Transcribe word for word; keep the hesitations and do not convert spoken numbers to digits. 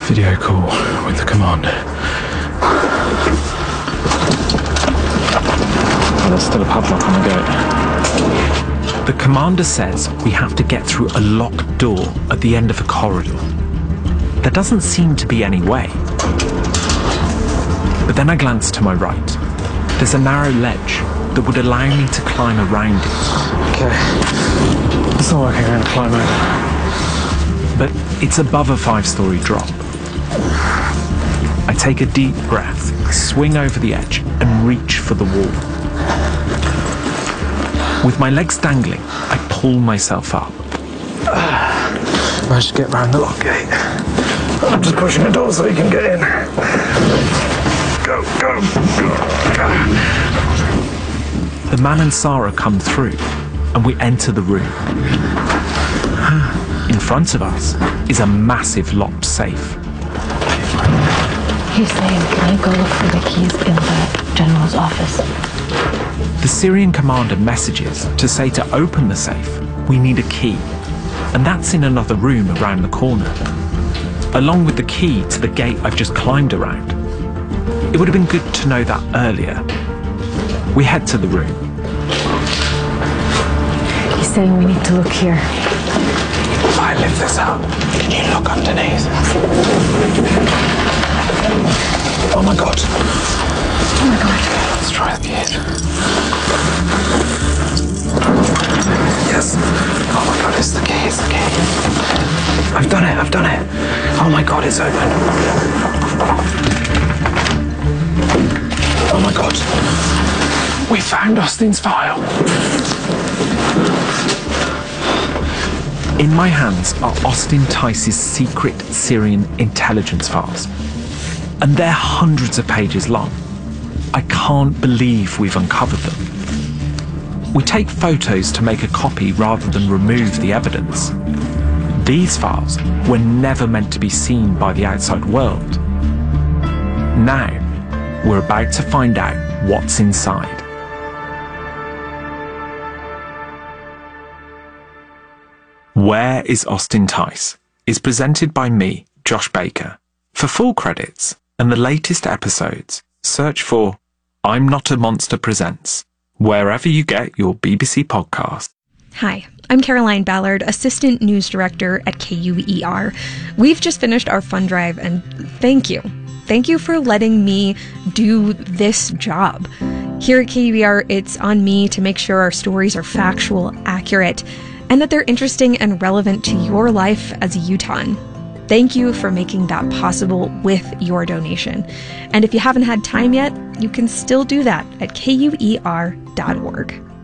Video call with the commander. Oh, there's still a padlock on the gate. The commander says we have to get through a locked door at the end of a corridor. There doesn't seem to be any way. But then I glance to my right. There's a narrow ledge that would allow me to climb around it. Okay. It's not working, I'm gonna climb over. But it's above a five-story drop. I take a deep breath, swing over the edge, and reach for the wall. With my legs dangling, I pull myself up. Managed to get round the lock gate. I'm just pushing the door so you can get in. Go, go, go. The man and Sarah come through, and we enter the room. In front of us is a massive locked safe. He's saying, can I go look for the keys in the general's office? The Syrian commander messages to say to open the safe, we need a key. And that's in another room around the corner, along with the key to the gate I've just climbed around. It would have been good to know that earlier. We head to the room. He's saying we need to look here. If I lift this up, can you look underneath? Oh my god. Oh my god. Let's try the keys. Yes. Oh my god, it's the key, it's the key. I've done it, I've done it. Oh my god, it's open. Oh my god. We found Austin's file. In my hands are Austin Tice's secret Syrian intelligence files. And they're hundreds of pages long. I can't believe we've uncovered them. We take photos to make a copy rather than remove the evidence. These files were never meant to be seen by the outside world. Now, we're about to find out what's inside. Where is Austin Tice? Is presented by me, Josh Baker. For full credits and the latest episodes, search for I'm Not a Monster Presents, wherever you get your B B C podcast. Hi, I'm Caroline Ballard, Assistant News Director at K U E R. We've just finished our fund drive, and thank you. Thank you for letting me do this job. Here at K U E R, it's on me to make sure our stories are factual, accurate, and that they're interesting and relevant to your life as a Utahn. Thank you for making that possible with your donation. And if you haven't had time yet, you can still do that at K U E R dot org.